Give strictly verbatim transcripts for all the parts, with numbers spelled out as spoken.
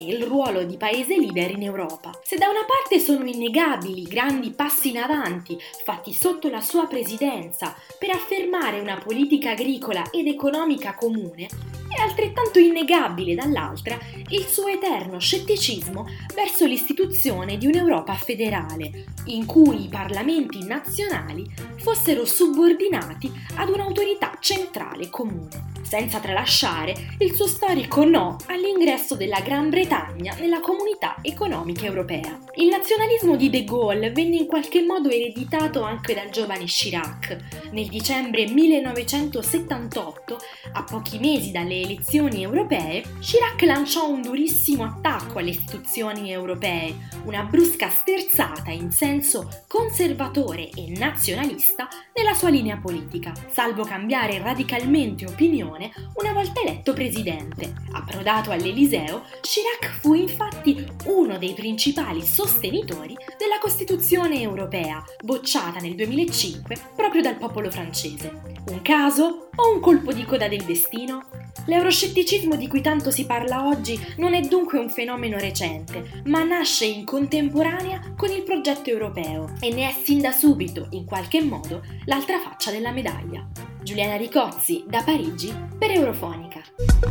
il ruolo di paese leader in Europa. Se da una parte sono innegabili i grandi passi in avanti fatti sotto la sua presidenza per affermare una politica agricola ed economica comune, è altrettanto innegabile dall'altra il suo eterno scetticismo verso l'istituzione di un'Europa federale, in cui i parlamenti nazionali fossero subordinati ad un'autorità centrale comune, senza tralasciare il suo storico no all'ingresso della Gran Bretagna nella comunità economica europea. Il nazionalismo di De Gaulle venne in qualche modo ereditato anche dal giovane Chirac. Nel dicembre millenovecentosettantotto, a pochi mesi dalle elezioni europee, Chirac lanciò un durissimo attacco alle istituzioni europee, una brusca sterzata in senso conservatore e nazionalista nella sua linea politica, salvo cambiare radicalmente opinione una volta eletto presidente. Approdato all'Eliseo, Chirac fu infatti uno dei principali sostenitori della Costituzione europea, bocciata nel duemilacinque proprio dal popolo francese. Un caso o un colpo di coda del destino? L'euroscetticismo di cui tanto si parla oggi non è dunque un fenomeno recente, ma nasce in contemporanea con il progetto europeo e ne è sin da subito, in qualche modo, l'altra faccia della medaglia. Giuliana Ricozzi, da Parigi, per Eurofonica.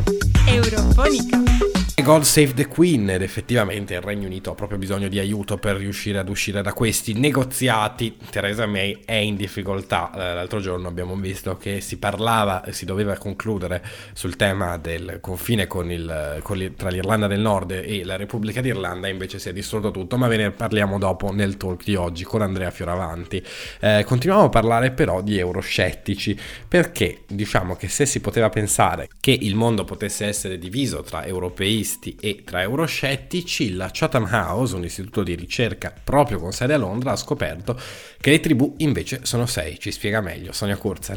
Eurofonica. God Save the Queen, ed effettivamente il Regno Unito ha proprio bisogno di aiuto per riuscire ad uscire da questi negoziati. Theresa May è in difficoltà. L'altro giorno abbiamo visto che si parlava, si doveva concludere sul tema del confine con il, con il, tra l'Irlanda del Nord e la Repubblica d'Irlanda, invece si è distrutto tutto, ma ve ne parliamo dopo nel talk di oggi con Andrea Fioravanti. Eh, continuiamo a parlare però di euroscettici, perché diciamo che se si poteva pensare che il mondo potesse essere diviso tra europeisti e tra euroscettici, la Chatham House, un istituto di ricerca proprio con sede a Londra, ha scoperto che le tribù invece sono sei. Ci spiega meglio Sonia Kurzel.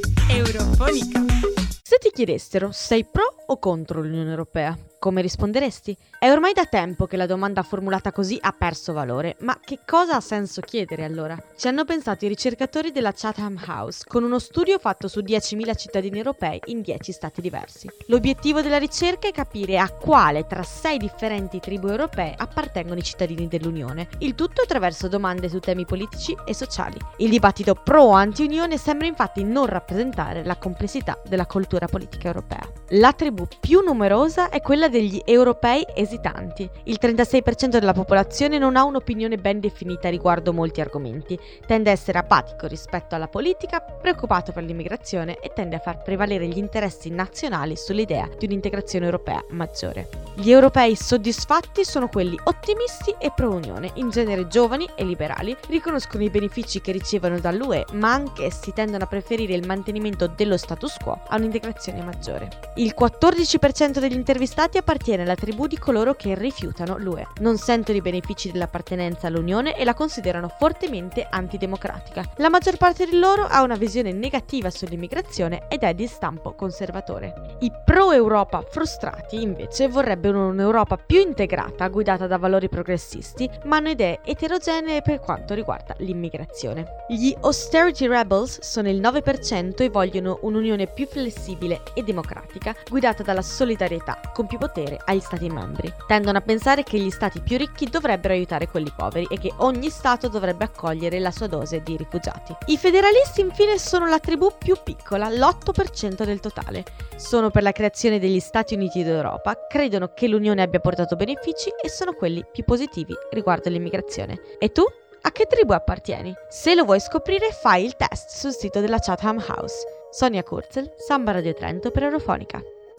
Eurofonica. Se ti chiedessero sei pro o contro l'Unione Europea, come risponderesti? È ormai da tempo che la domanda formulata così ha perso valore, ma che cosa ha senso chiedere allora? Ci hanno pensato i ricercatori della Chatham House con uno studio fatto su diecimila cittadini europei in dieci stati diversi. L'obiettivo della ricerca è capire a quale tra sei differenti tribù europee appartengono i cittadini dell'Unione, il tutto attraverso domande su temi politici e sociali. Il dibattito pro o anti-Unione sembra infatti non rappresentare la complessità della cultura politica europea. La tribù più numerosa è quella degli europei esitanti. Il trentasei per cento della popolazione non ha un'opinione ben definita riguardo molti argomenti, tende a essere apatico rispetto alla politica, preoccupato per l'immigrazione e tende a far prevalere gli interessi nazionali sull'idea di un'integrazione europea maggiore. Gli europei soddisfatti sono quelli ottimisti e pro-Unione, in genere giovani e liberali, riconoscono i benefici che ricevono dall'U E, ma anch'essi tendono a preferire il mantenimento dello status quo a un'integrazione maggiore. Il quattordici per cento degli intervistati appartiene alla tribù di coloro che rifiutano l'U E, non sentono i benefici dell'appartenenza all'Unione e la considerano fortemente antidemocratica. La maggior parte di loro ha una visione negativa sull'immigrazione ed è di stampo conservatore. I pro-Europa frustrati, invece, vorrebbero un'Europa più integrata, guidata da valori progressisti, ma hanno idee eterogenee per quanto riguarda l'immigrazione. Gli austerity rebels sono il nove per cento e vogliono un'Unione più flessibile e democratica, guidata dalla solidarietà, con più potere agli stati membri. Tendono a pensare che gli stati più ricchi dovrebbero aiutare quelli poveri e che ogni stato dovrebbe accogliere la sua dose di rifugiati. I federalisti infine sono la tribù più piccola, l'otto per cento del totale. Sono per la creazione degli Stati Uniti d'Europa, credono che l'Unione abbia portato benefici e sono quelli più positivi riguardo l'immigrazione. E tu? A che tribù appartieni? Se lo vuoi scoprire, fai il test sul sito della Chatham House. Sonia Kurzel, Samba Radio Trento per Eurofonica.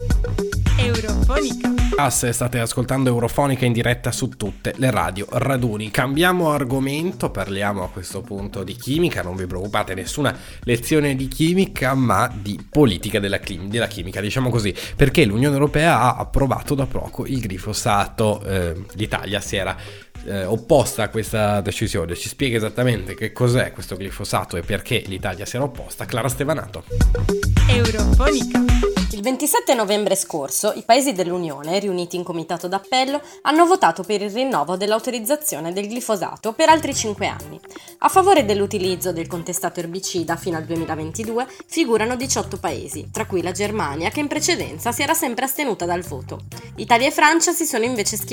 Eurofonica. Ah, se state ascoltando Eurofonica in diretta su tutte le radio raduni. Cambiamo argomento, parliamo a questo punto di chimica, non vi preoccupate, nessuna lezione di chimica, ma di politica della, clim- della chimica, diciamo così, perché l'Unione Europea ha approvato da poco il glifosato. Eh, L'Italia si era eh, opposta a questa decisione. Ci spiega esattamente che cos'è questo glifosato e perché l'Italia si era opposta Clara Stevanato. Eurofonica. Il ventisette novembre scorso i paesi dell'Unione, riuniti in comitato d'appello, hanno votato per il rinnovo dell'autorizzazione del glifosato per altri cinque anni. A favore dell'utilizzo del contestato erbicida fino al duemilaventidue figurano diciotto paesi, tra cui la Germania, che in precedenza si era sempre astenuta dal voto. Italia e Francia si sono invece schierate